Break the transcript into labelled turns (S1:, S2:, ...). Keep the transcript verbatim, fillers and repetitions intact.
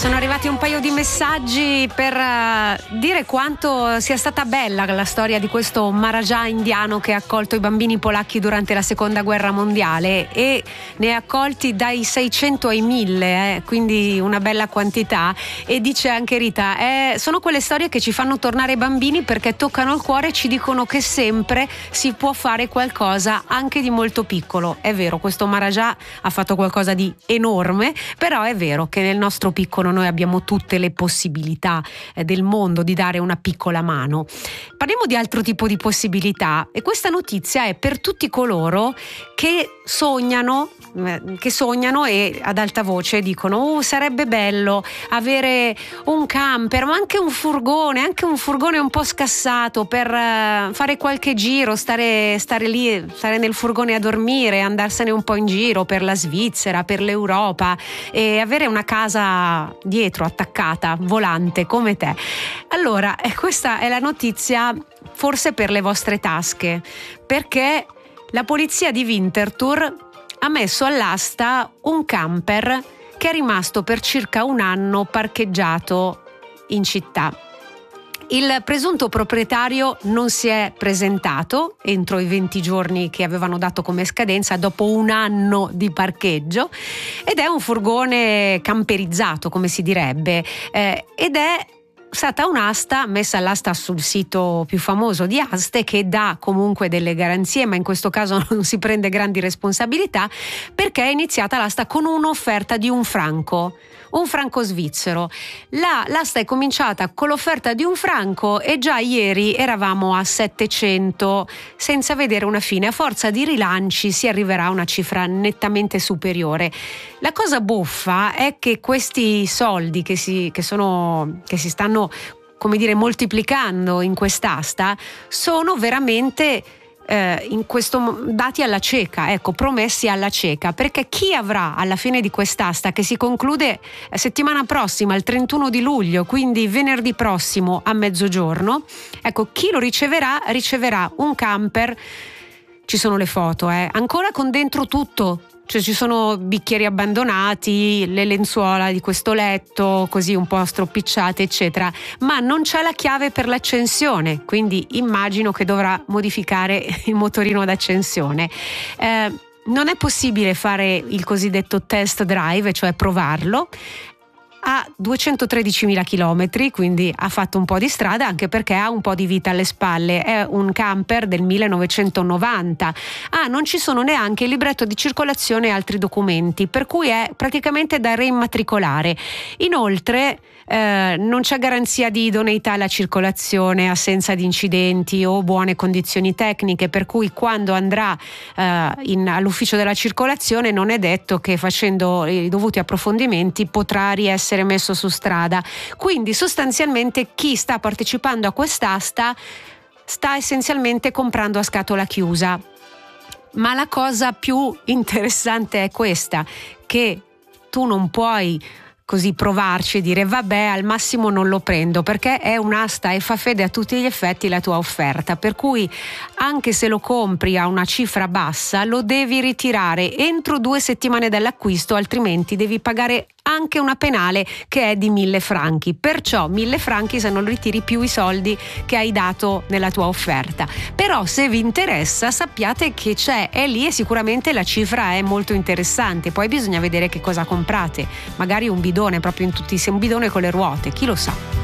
S1: Sono arrivati un paio di messaggi per uh, dire quanto sia stata bella la storia di questo Maharaja indiano che ha accolto i bambini polacchi durante la seconda guerra mondiale, e ne ha accolti dai seicento ai mille, eh, quindi una bella quantità. E dice anche Rita, eh, sono quelle storie che ci fanno tornare bambini perché toccano il cuore e ci dicono che sempre si può fare qualcosa anche di molto piccolo. È vero, questo Maharaja ha fatto qualcosa di enorme, però è vero che nel nostro piccolo noi abbiamo tutte le possibilità eh, del mondo di dare una piccola mano. Parliamo di altro tipo di possibilità, e questa notizia è per tutti coloro che sognano eh, che sognano e ad alta voce dicono oh, sarebbe bello avere un camper, ma anche un furgone, anche un furgone un po' scassato per eh, fare qualche giro, stare, stare lì, stare nel furgone a dormire, andarsene un po' in giro per la Svizzera, per l'Europa, e avere una casa dietro attaccata, volante come te. Allora, eh, questa è la notizia forse per le vostre tasche, perché la polizia di Winterthur ha messo all'asta un camper che è rimasto per circa un anno parcheggiato in città. Il presunto proprietario non si è presentato entro i venti giorni che avevano dato come scadenza dopo un anno di parcheggio, ed è un furgone camperizzato, come si direbbe, eh, ed è stata un'asta messa all'asta sul sito più famoso di aste, che dà comunque delle garanzie, ma in questo caso non si prende grandi responsabilità, perché è iniziata l'asta con un'offerta di un franco. Un franco svizzero. La, l'asta è cominciata con l'offerta di un franco e già ieri eravamo a settecento, senza vedere una fine. A forza di rilanci si arriverà a una cifra nettamente superiore. La cosa buffa è che questi soldi che si, che sono, che si stanno, come dire, moltiplicando in quest'asta sono veramente Eh, in questo dati alla cieca, ecco, promessi alla cieca, perché chi avrà alla fine di quest'asta, che si conclude settimana prossima, il trentuno di luglio, quindi venerdì prossimo a mezzogiorno, ecco, chi lo riceverà riceverà un camper, ci sono le foto, eh, ancora con dentro tutto. Cioè ci sono bicchieri abbandonati, le lenzuola di questo letto così un po' stropicciate eccetera, ma non c'è la chiave per l'accensione, quindi immagino che dovrà modificare il motorino d'accensione. Eh, non è possibile fare il cosiddetto test drive, cioè provarlo. Ha duecentotredicimila chilometri, quindi ha fatto un po' di strada, anche perché ha un po' di vita alle spalle. È un camper del millenovecentonovanta. Ah, non ci sono neanche il libretto di circolazione e altri documenti, per cui è praticamente da reimmatricolare. Inoltre eh, non c'è garanzia di idoneità alla circolazione, assenza di incidenti o buone condizioni tecniche, per cui quando andrà eh, in, all'ufficio della circolazione non è detto che facendo i dovuti approfondimenti potrà riessere messo su strada. Quindi sostanzialmente chi sta partecipando a quest'asta sta essenzialmente comprando a scatola chiusa. Ma la cosa più interessante è questa, che tu non puoi così provarci e dire vabbè, al massimo non lo prendo, perché è un'asta e fa fede a tutti gli effetti la tua offerta, per cui anche se lo compri a una cifra bassa lo devi ritirare entro due settimane dall'acquisto, altrimenti devi pagare anche una penale che è di mille franchi. Perciò mille franchi se non ritiri più i soldi che hai dato nella tua offerta. Però se vi interessa sappiate che c'è, è lì, e sicuramente la cifra è molto interessante. Poi bisogna vedere che cosa comprate, magari un bidone proprio in tutti, un bidone con le ruote, chi lo sa.